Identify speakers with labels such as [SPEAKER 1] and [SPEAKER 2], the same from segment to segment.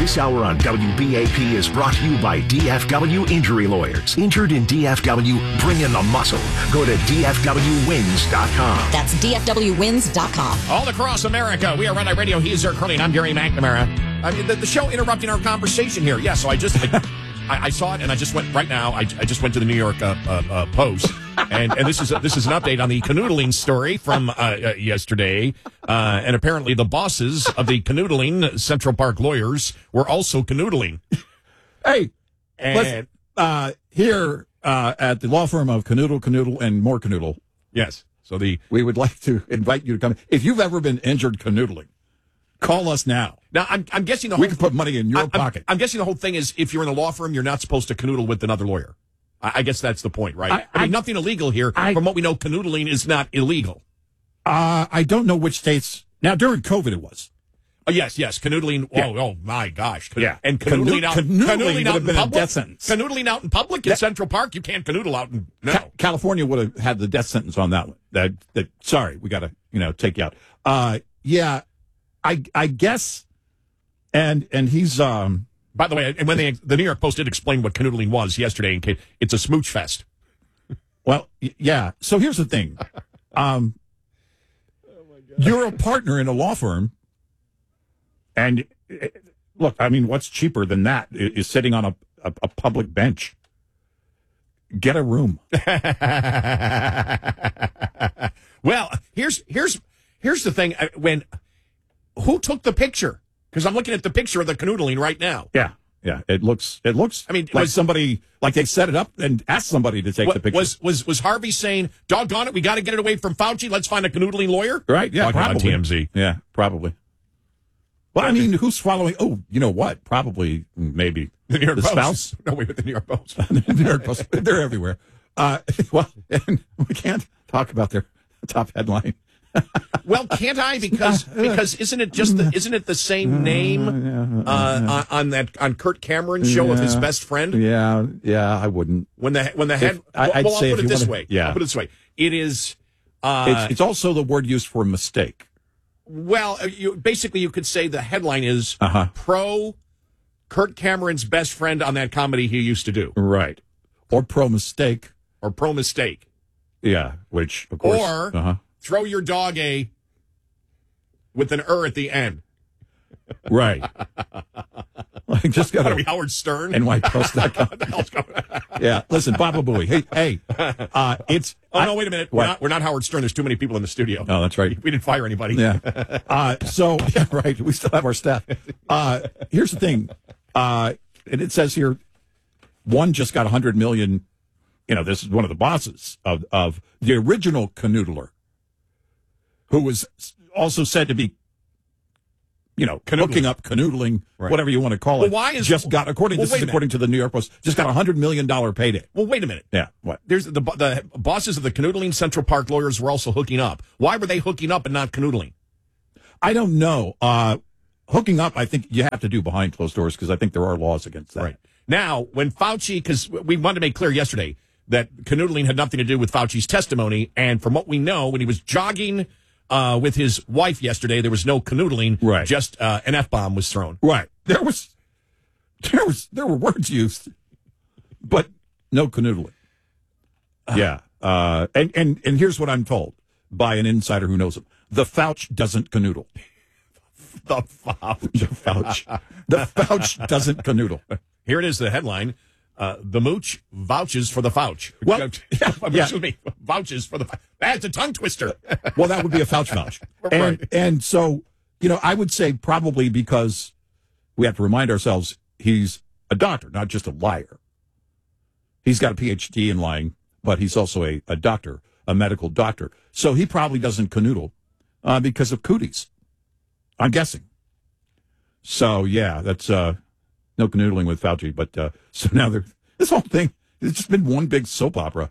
[SPEAKER 1] This hour on WBAP is brought to you by DFW Injury Lawyers. Injured in DFW, bring in the muscle. Go to DFWWins.com.
[SPEAKER 2] That's DFWWins.com.
[SPEAKER 3] All across America, we are Red Eye Radio. He is Eric Curling. I'm Gary McNamara. I mean, the show interrupting our conversation here. Yeah, so I saw it, and I just went right now. I just went to the New York Post, and this is an update on the canoodling story from yesterday. And apparently, the bosses of the canoodling Central Park lawyers were also canoodling.
[SPEAKER 4] Hey, and here at the law firm of Canoodle, and more Canoodle.
[SPEAKER 3] Yes, so we
[SPEAKER 4] would like to invite you to come. If you've ever been injured canoodling, call us now.
[SPEAKER 3] Now, I'm guessing
[SPEAKER 4] we can put money in your pocket.
[SPEAKER 3] I'm guessing the whole thing is if you're in a law firm, you're not supposed to canoodle with another lawyer. I guess that's the point, right? I mean, nothing illegal here. From what we know, canoodling is not illegal.
[SPEAKER 4] I don't know which states. Now, during COVID, it was.
[SPEAKER 3] Yes, canoodling.
[SPEAKER 4] Yeah.
[SPEAKER 3] Oh my gosh.
[SPEAKER 4] Yeah.
[SPEAKER 3] And canoodling out in
[SPEAKER 4] been
[SPEAKER 3] public.
[SPEAKER 4] a death sentence.
[SPEAKER 3] Canoodling out in public in Central Park, you can't canoodle out in, no.
[SPEAKER 4] California would have had the death sentence on that one. Sorry, we got to, take you out. Yeah, I guess. And he's
[SPEAKER 3] by the way, and when the New York Post did explain what canoodling was yesterday, it's a smooch fest.
[SPEAKER 4] Well, yeah. So here's the thing. You're a partner in a law firm, and look, I mean, what's cheaper than that is sitting on a public bench. Get a room.
[SPEAKER 3] Well, here's the thing. Who took the picture? Because I'm looking at the picture of the canoodling right now.
[SPEAKER 4] Yeah. It looks. I mean, like somebody, like they set it up and asked somebody to take the picture.
[SPEAKER 3] Was Harvey saying, "Doggone it, we got to get it away from Fauci. Let's find a canoodling lawyer."
[SPEAKER 4] Right? Yeah, probably
[SPEAKER 3] on TMZ.
[SPEAKER 4] Yeah, probably. Well, I mean, who's following? Oh, you know what? Probably, maybe
[SPEAKER 3] the New York Post.
[SPEAKER 4] Spouse.
[SPEAKER 3] No, wait, with the New York Post.
[SPEAKER 4] The New York Post. They're everywhere. Well, and we can't talk about their top headline.
[SPEAKER 3] Well, can't I? Because isn't it the same name on Kurt Cameron's show of his best friend?
[SPEAKER 4] Yeah, I wouldn't.
[SPEAKER 3] I'll put it this way. Yeah, I'll put it this way. It is.
[SPEAKER 4] It's also the word used for mistake.
[SPEAKER 3] Well, you could say the headline is pro Kurt Cameron's best friend on that comedy he used to do.
[SPEAKER 4] Right. Or pro mistake.
[SPEAKER 3] Yeah,
[SPEAKER 4] which of course.
[SPEAKER 3] Or throw your dog with an at the end.
[SPEAKER 4] Right. I just got
[SPEAKER 3] to be Howard Stern.
[SPEAKER 4] NYPost.com.
[SPEAKER 3] What the hell's going on?
[SPEAKER 4] Yeah. Listen, Baba Booey. Hey. It's.
[SPEAKER 3] No, wait a minute. We're not Howard Stern. There's too many people in the studio.
[SPEAKER 4] Oh, that's right.
[SPEAKER 3] We didn't fire anybody.
[SPEAKER 4] Yeah. Yeah, right. We still have our staff. Here's the thing. And it says here, one just got $100 million. This is one of the bosses of the original canoodler, who was also said to be, hooking up, canoodling, right, whatever you want to call it.
[SPEAKER 3] Why is
[SPEAKER 4] according to the New York Post, just got $100 million payday.
[SPEAKER 3] Well, wait a minute.
[SPEAKER 4] Yeah, what?
[SPEAKER 3] There's the bosses of the canoodling Central Park lawyers were also hooking up. Why were they hooking up and not canoodling?
[SPEAKER 4] I don't know. Hooking up, I think you have to do behind closed doors because I think there are laws against that.
[SPEAKER 3] Right. Now, when Fauci, because we wanted to make clear yesterday that canoodling had nothing to do with Fauci's testimony, and from what we know, when he was jogging with his wife yesterday, there was no canoodling.
[SPEAKER 4] Right.
[SPEAKER 3] Just an F-bomb was thrown.
[SPEAKER 4] Right. There were words used, but no canoodling. Yeah. And here's what I'm told by an insider who knows him: the Fauci doesn't canoodle.
[SPEAKER 3] The Fauci.
[SPEAKER 4] The Fauci doesn't canoodle.
[SPEAKER 3] Here it is. The headline. The mooch vouches for the Fauci.
[SPEAKER 4] Well,
[SPEAKER 3] excuse me, vouches for the. That's a tongue twister.
[SPEAKER 4] Well, that would be a Fauci vouch. And so, I would say probably because we have to remind ourselves he's a doctor, not just a liar. He's got a PhD in lying, but he's also a doctor, a medical doctor. So he probably doesn't canoodle because of cooties, I'm guessing. So, yeah, that's no canoodling with Fauci. But so now this whole thing, it's just been one big soap opera.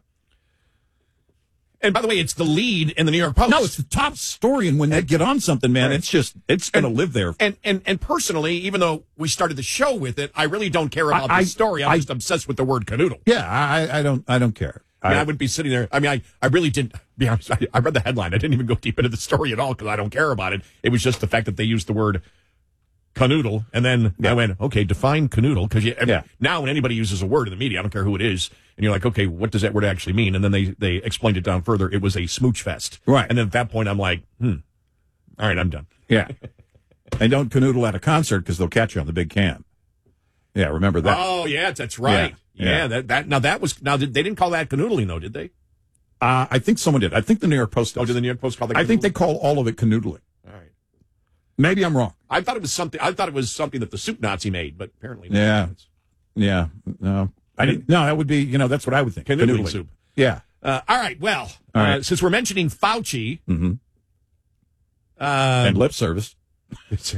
[SPEAKER 3] And by the way, it's the lead in the New York Post.
[SPEAKER 4] No, it's the top story. And when they get on something, man, right, it's going to live there.
[SPEAKER 3] And personally, even though we started the show with it, I really don't care about the story. I'm just obsessed with the word canoodle.
[SPEAKER 4] Yeah, I don't care.
[SPEAKER 3] I wouldn't be sitting there. I mean, I really didn't. Be honest, I read the headline. I didn't even go deep into the story at all because I don't care about it. It was just the fact that they used the word canoodle, and then I went, okay, define canoodle, because now when anybody uses a word in the media, I don't care who it is, and you're like, okay, what does that word actually mean? And then they explained it down further. It was a smooch fest.
[SPEAKER 4] Right.
[SPEAKER 3] And then at that point, I'm like, all right, I'm done.
[SPEAKER 4] Yeah. And don't canoodle at a concert because they'll catch you on the big cam. Yeah, remember that?
[SPEAKER 3] Oh, yeah, that's right. Yeah. They didn't call that canoodling, though, did they?
[SPEAKER 4] I think someone did. I think the New York Post does.
[SPEAKER 3] Oh, did the New York Post call that canoodling?
[SPEAKER 4] I think they call all of it canoodling.
[SPEAKER 3] All right.
[SPEAKER 4] Maybe I'm wrong.
[SPEAKER 3] I thought it was something that the soup Nazi made, but apparently not.
[SPEAKER 4] Yeah. Yeah. No. That would be, that's what I would think.
[SPEAKER 3] Canoodling soup.
[SPEAKER 4] Yeah.
[SPEAKER 3] All right. Well,
[SPEAKER 4] all right.
[SPEAKER 3] Since we're mentioning Fauci.
[SPEAKER 4] Mm-hmm. And lip service. It's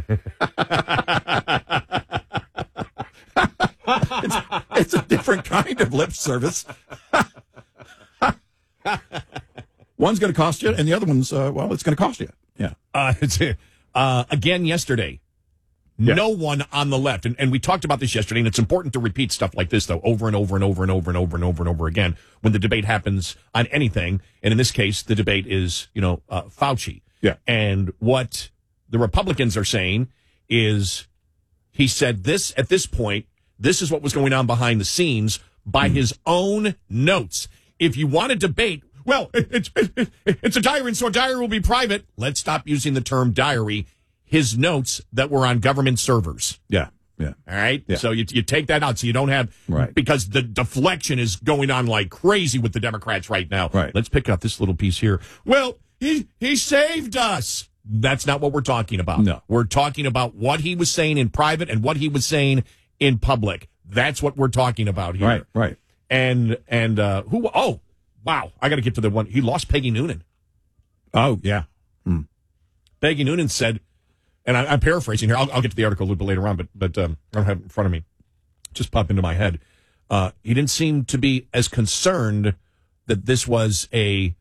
[SPEAKER 4] a different kind of lip service. One's going to cost you, and the other one's, it's going to cost you. Yeah.
[SPEAKER 3] Again yesterday, no one on the left, and we talked about this yesterday, and it's important to repeat stuff like this, though, over and over and over and over and over and over and over again when the debate happens on anything, and in this case, the debate is, Fauci.
[SPEAKER 4] Yeah.
[SPEAKER 3] And what the Republicans are saying is he said this at this point, this is what was going on behind the scenes by his own notes. If you want to debate, well, it's a diary, and so a diary will be private. Let's stop using the term diary. His notes that were on government servers.
[SPEAKER 4] Yeah. Yeah.
[SPEAKER 3] All right.
[SPEAKER 4] Yeah.
[SPEAKER 3] So you take that out so you don't have, because the deflection is going on like crazy with the Democrats right now.
[SPEAKER 4] Right.
[SPEAKER 3] Let's pick out this little piece here. Well, he saved us. That's not what we're talking about.
[SPEAKER 4] No.
[SPEAKER 3] We're talking about what he was saying in private and what he was saying in public. That's what we're talking about here.
[SPEAKER 4] Right. Right.
[SPEAKER 3] And who? Oh, wow! I got to get to the one. He lost Peggy Noonan.
[SPEAKER 4] Oh yeah.
[SPEAKER 3] Peggy Noonan said, and I'm paraphrasing here. I'll get to the article a little bit later on, but I don't have it in front of me. Just popped into my head. He didn't seem to be as concerned that this was a,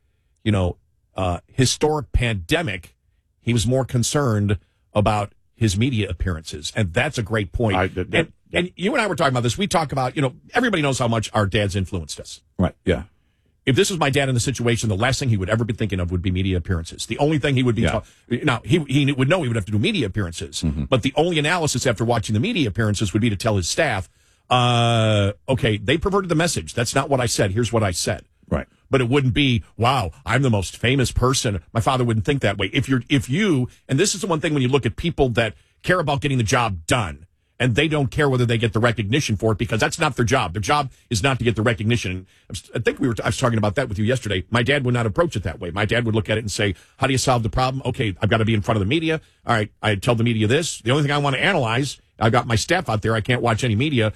[SPEAKER 3] historic pandemic. He was more concerned about his media appearances, and that's a great point. And you and I were talking about this. We talk about, everybody knows how much our dads influenced us.
[SPEAKER 4] Right. Yeah.
[SPEAKER 3] If this was my dad in the situation, the last thing he would ever be thinking of would be media appearances. The only thing he would be now he would know he would have to do media appearances, but the only analysis after watching the media appearances would be to tell his staff, okay, they perverted the message. That's not what I said. Here's what I said.
[SPEAKER 4] Right.
[SPEAKER 3] But it wouldn't be, wow, I'm the most famous person. My father wouldn't think that way. If you, and this is the one thing when you look at people that care about getting the job done, and they don't care whether they get the recognition for it, because that's not their job. Their job is not to get the recognition. I think I was talking about that with you yesterday. My dad would not approach it that way. My dad would look at it and say, how do you solve the problem? Okay, I've got to be in front of the media. All right, I tell the media this. The only thing I want to analyze, I've got my staff out there. I can't watch any media.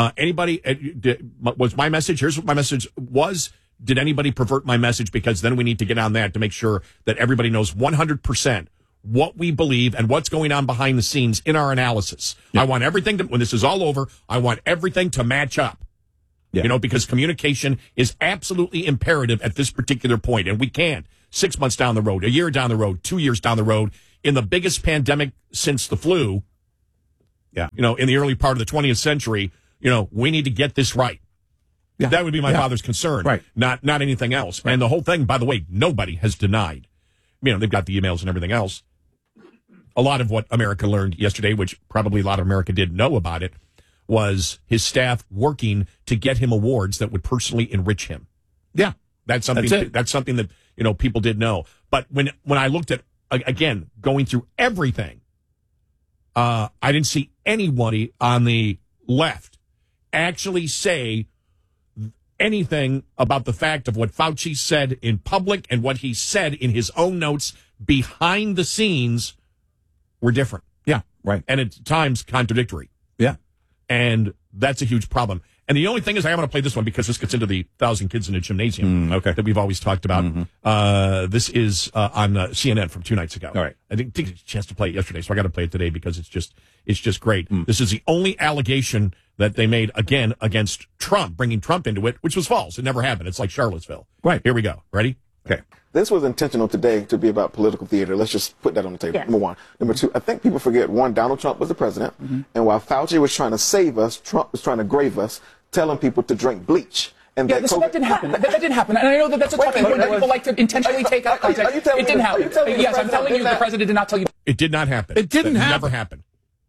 [SPEAKER 3] Was my message? Here's what my message was. Did anybody pervert my message? Because then we need to get on that to make sure that everybody knows 100% what we believe and what's going on behind the scenes in our analysis. Yeah. I want everything to, when this is all over, I want everything to match up. Yeah. Because communication is absolutely imperative at this particular point. And we can't 6 months down the road, a year down the road, 2 years down the road, in the biggest pandemic since the flu.
[SPEAKER 4] Yeah.
[SPEAKER 3] In the early part of the 20th century, we need to get this right. Yeah. That would be my father's concern.
[SPEAKER 4] Right.
[SPEAKER 3] Not anything else. Right. And the whole thing, by the way, nobody has denied. They've got the emails and everything else. A lot of what America learned yesterday, which probably a lot of America didn't know about it, was his staff working to get him awards that would personally enrich him.
[SPEAKER 4] Yeah.
[SPEAKER 3] That's something that, people did know. But when I looked at, again, going through everything, I didn't see anybody on the left actually say anything about the fact of what Fauci said in public and what he said in his own notes behind the scenes were different.
[SPEAKER 4] Yeah, right.
[SPEAKER 3] And at times contradictory.
[SPEAKER 4] Yeah.
[SPEAKER 3] And that's a huge problem. And the only thing is, I'm going to play this one because this gets into the 1,000 kids in a gymnasium that we've always talked about. This is on CNN from 2 nights ago.
[SPEAKER 4] All right.
[SPEAKER 3] I didn't get a chance to play it yesterday, so I got to play it today because it's just great. This is the only allegation that they made again against Trump, bringing Trump into it, which was false. It never happened. It's like Charlottesville.
[SPEAKER 4] Right.
[SPEAKER 3] Here we go. Ready?
[SPEAKER 4] Okay.
[SPEAKER 5] This was intentional today to be about political theater. Let's just put that on the table.
[SPEAKER 6] Yes.
[SPEAKER 5] Number one. Number two, I think people forget, one, Donald Trump was the president. And while Fauci was trying to save us, Trump was trying to grave us, telling people to drink bleach. And
[SPEAKER 6] that didn't happen. That didn't happen. And I know that that's a talking point that people like to intentionally take out context. It didn't happen. Yes, I'm telling you, the president did not tell you.
[SPEAKER 3] It did not happen.
[SPEAKER 4] It didn't happen.
[SPEAKER 3] Never happened.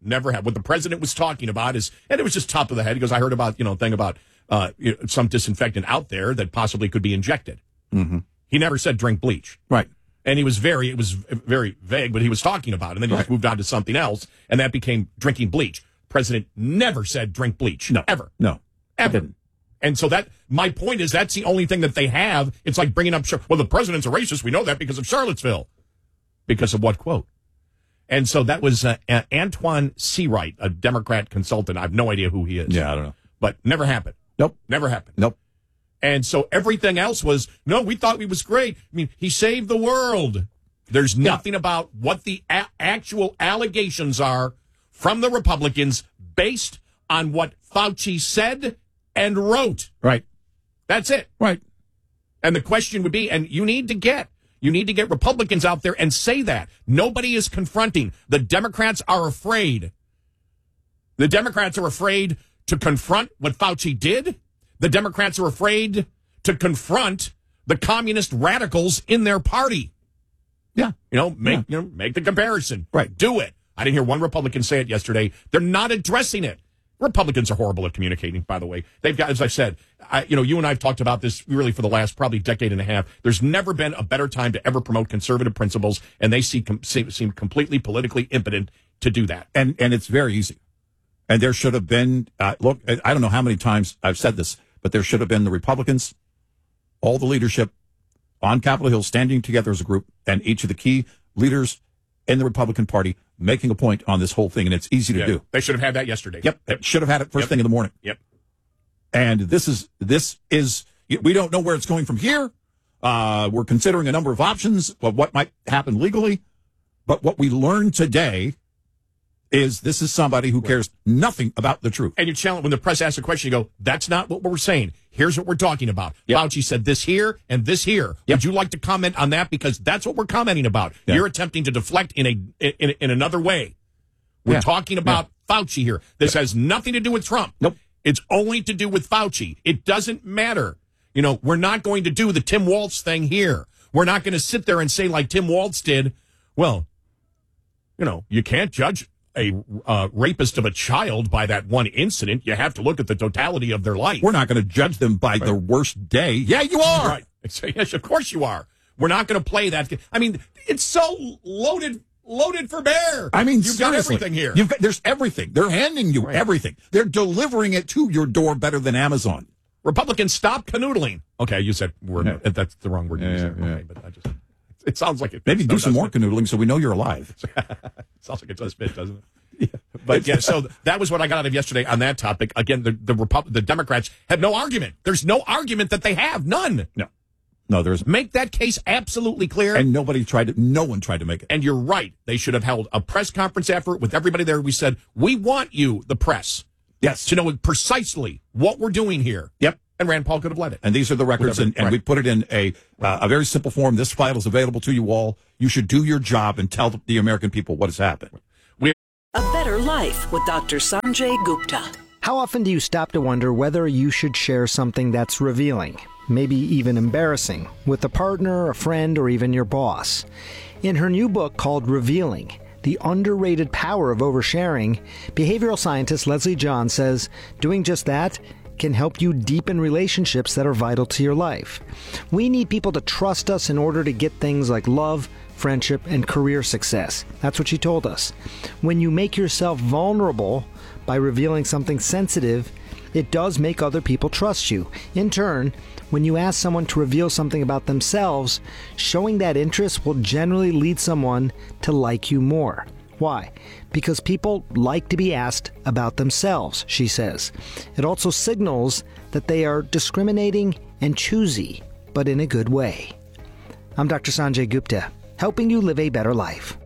[SPEAKER 3] Never have. What the president was talking about is, and it was just top of the head. He goes, I heard about, thing about some disinfectant out there that possibly could be injected.
[SPEAKER 4] Mm-hmm.
[SPEAKER 3] He never said drink bleach.
[SPEAKER 4] Right.
[SPEAKER 3] And it was very vague what he was talking about. And then he just moved on to something else, and that became drinking bleach. President never said drink bleach.
[SPEAKER 4] No.
[SPEAKER 3] Ever.
[SPEAKER 4] No.
[SPEAKER 3] Ever.
[SPEAKER 4] Didn't.
[SPEAKER 3] And so my point is that's the only thing that they have. It's like bringing up, well, the president's a racist. We know that because of Charlottesville. Because of what quote? And so that was Antoine Seawright, a Democrat consultant. I have no idea who he is.
[SPEAKER 4] Yeah, I don't know.
[SPEAKER 3] But never happened.
[SPEAKER 4] Nope.
[SPEAKER 3] Never happened.
[SPEAKER 4] Nope.
[SPEAKER 3] And so everything else was, no, we thought he was great. I mean, he saved the world. There's nothing about what the actual allegations are from the Republicans based on what Fauci said and wrote.
[SPEAKER 4] Right.
[SPEAKER 3] That's it.
[SPEAKER 4] Right.
[SPEAKER 3] And the question would be, and you need to get Republicans out there and say that. Nobody is confronting. The Democrats are afraid. The Democrats are afraid to confront what Fauci did. The Democrats are afraid to confront the communist radicals in their party.
[SPEAKER 4] Yeah.
[SPEAKER 3] Make the comparison.
[SPEAKER 4] Right.
[SPEAKER 3] Do it. I didn't hear one Republican say it yesterday. They're not addressing it. Republicans are horrible at communicating, by the way. They've got, as I said, you and I have talked about this really for the last probably decade and a half. There's never been a better time to ever promote conservative principles, and they seem completely politically impotent to do that.
[SPEAKER 4] And it's very easy. And there should have been, look, I don't know how many times I've said this, but there should have been the Republicans, all the leadership on Capitol Hill standing together as a group, and each of the key leaders in the Republican Party making a point on this whole thing, and it's easy to do.
[SPEAKER 3] They should have had that yesterday.
[SPEAKER 4] Yep. They should have had it first thing in the morning.
[SPEAKER 3] Yep.
[SPEAKER 4] And this is we don't know where it's going from here. We're considering a number of options of what might happen legally, but what we learned today is this is somebody who cares nothing about the truth.
[SPEAKER 3] And you challenge, when the press asks a question, you go, that's not what we're saying. Here's what we're talking about.
[SPEAKER 4] Yep.
[SPEAKER 3] Fauci said this here and this here.
[SPEAKER 4] Yep.
[SPEAKER 3] Would you like to comment on that? Because that's what we're commenting about.
[SPEAKER 4] Yeah.
[SPEAKER 3] You're attempting to deflect in another way. We're talking about Fauci here. This has nothing to do with Trump.
[SPEAKER 4] Nope.
[SPEAKER 3] It's only to do with Fauci. It doesn't matter. We're not going to do the Tim Waltz thing here. We're not going to sit there and say like Tim Waltz did, well, you can't judge a rapist of a child by that one incident. You have to look at the totality of their life.
[SPEAKER 4] We're not going to judge them by their worst day. Yeah, you are.
[SPEAKER 3] Right. Yes, of course you are. We're not going to play that. I mean, it's so loaded for bear.
[SPEAKER 4] I mean,
[SPEAKER 3] you've got everything here.
[SPEAKER 4] There's everything. They're handing you everything. They're delivering it to your door better than Amazon.
[SPEAKER 3] Republicans, stop canoodling. Okay, you said that's the wrong word to use there.
[SPEAKER 4] Yeah.
[SPEAKER 3] Okay, but it sounds like it.
[SPEAKER 4] Maybe do some more canoodling so we know you're alive.
[SPEAKER 3] Sounds like it does fit, doesn't it? Yeah. But yeah, so that was what I got out of yesterday on that topic. Again, the Democrats have no argument. There's no argument that they have. None.
[SPEAKER 4] No, there's.
[SPEAKER 3] Make that case absolutely clear.
[SPEAKER 4] And no one tried to make it.
[SPEAKER 3] And you're right. They should have held a press conference after it with everybody there. We said, we want you, the press, to know precisely what we're doing here.
[SPEAKER 4] Yep.
[SPEAKER 3] And Rand Paul could have led it.
[SPEAKER 4] And these are the records, and we put it in a very simple form. This file is available to you all. You should do your job and tell the American people what has happened.
[SPEAKER 7] A Better Life with Dr. Sanjay Gupta.
[SPEAKER 8] How often do you stop to wonder whether you should share something that's revealing, maybe even embarrassing, with a partner, a friend, or even your boss? In her new book called Revealing, The Underrated Power of Oversharing, behavioral scientist Leslie John says doing just that can help you deepen relationships that are vital to your life. We need people to trust us in order to get things like love, friendship, and career success. That's what she told us. When you make yourself vulnerable by revealing something sensitive, it does make other people trust you. In turn, when you ask someone to reveal something about themselves, showing that interest will generally lead someone to like you more. Why? Because people like to be asked about themselves, she says. It also signals that they are discriminating and choosy, but in a good way. I'm Dr. Sanjay Gupta, helping you live a better life.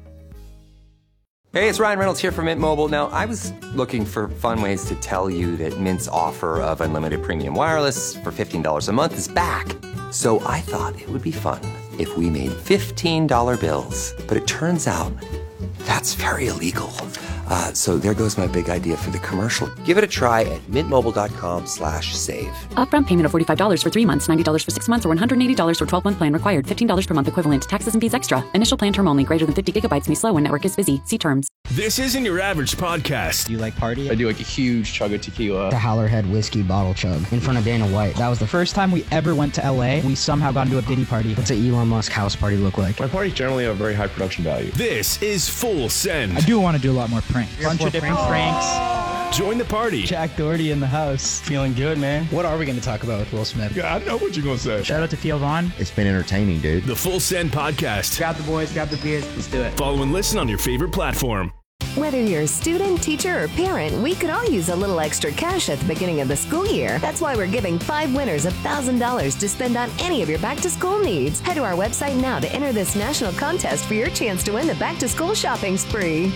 [SPEAKER 9] Hey, it's Ryan Reynolds here from Mint Mobile. Now, I was looking for fun ways to tell you that Mint's offer of unlimited premium wireless for $15 a month is back. So I thought it would be fun if we made $15 bills. But it turns out that's very illegal. So there goes my big idea for the commercial. Give it a try at mintmobile.com/save.
[SPEAKER 2] Upfront payment of $45 for 3 months, $90 for 6 months, or $180 for 12-month plan required. $15 per month equivalent. Taxes and fees extra. Initial plan term only. Greater than 50 gigabytes may slow when network is busy. See terms.
[SPEAKER 10] This isn't your average podcast.
[SPEAKER 11] Do you like party?
[SPEAKER 12] I do like a huge chug of tequila.
[SPEAKER 11] The Howlerhead whiskey bottle chug in front of Dana White. That was the first time we ever went to LA. We somehow got into a Diddy party. What's an Elon Musk house party look like?
[SPEAKER 12] My parties generally have very high production value.
[SPEAKER 10] This is Full Send.
[SPEAKER 13] I do want to do a lot more pranks. Bunch of different pranks.
[SPEAKER 10] Join the party.
[SPEAKER 11] Jack Doherty in the house.
[SPEAKER 12] Feeling good, man.
[SPEAKER 11] What are we going to talk about with Will Smith?
[SPEAKER 12] Yeah, I know what you're going to say.
[SPEAKER 13] Shout out to Theo Vaughn.
[SPEAKER 11] It's been entertaining, dude.
[SPEAKER 10] The Full Send podcast.
[SPEAKER 13] Grab the boys, grab the beers, let's do it.
[SPEAKER 10] Follow and listen on your favorite platform.
[SPEAKER 14] Whether you're a student, teacher, or parent, we could all use a little extra cash at the beginning of the school year. That's why we're giving 5 winners $1,000 to spend on any of your back-to-school needs. Head to our website now to enter this national contest for your chance to win the back-to-school shopping spree.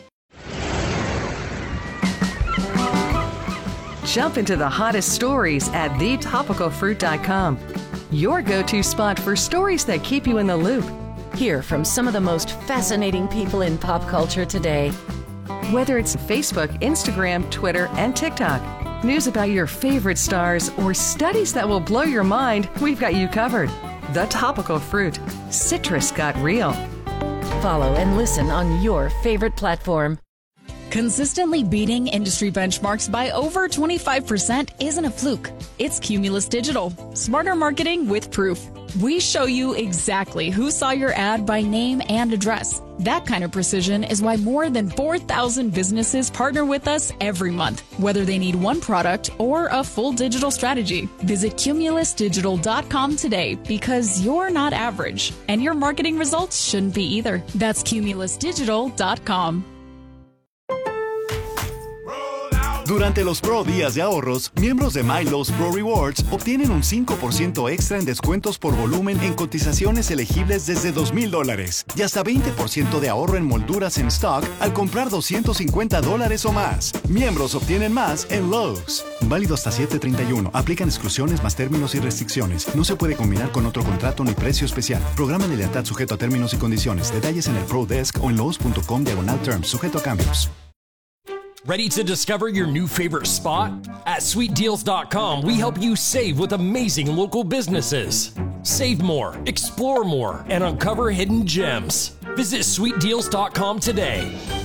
[SPEAKER 15] Jump into the hottest stories at thetopicalfruit.com. Your go-to spot for stories that keep you in the loop.
[SPEAKER 16] Hear from some of the most fascinating people in pop culture today.
[SPEAKER 15] Whether it's Facebook, Instagram, Twitter, and TikTok, news about your favorite stars, or studies that will blow your mind, we've got you covered. The Topical Fruit. Citrus got real.
[SPEAKER 16] Follow and listen on your favorite platform.
[SPEAKER 17] Consistently beating industry benchmarks by over 25% isn't a fluke. It's Cumulus Digital. Smarter marketing with proof. We show you exactly who saw your ad by name and address. That kind of precision is why more than 4,000 businesses partner with us every month, whether they need one product or a full digital strategy. Visit cumulusdigital.com today because you're not average, and your marketing results shouldn't be either. That's cumulusdigital.com.
[SPEAKER 18] Durante los Pro Días de Ahorros, miembros de MyLowe's Pro Rewards obtienen un 5% extra en descuentos por volumen en cotizaciones elegibles desde $2,000 y hasta 20% de ahorro en molduras en stock al comprar $250 o más. Miembros obtienen más en Lowe's. Válido hasta 7/31. Aplican exclusiones más términos y restricciones. No se puede combinar con otro contrato ni precio especial. Programa de lealtad sujeto a términos y condiciones. Detalles en el Pro Desk o en lowes.com/terms. Sujeto a cambios.
[SPEAKER 19] Ready to discover your new favorite spot? At sweetdeals.com, we help you save with amazing local businesses. Save more, explore more, and uncover hidden gems. Visit sweetdeals.com today.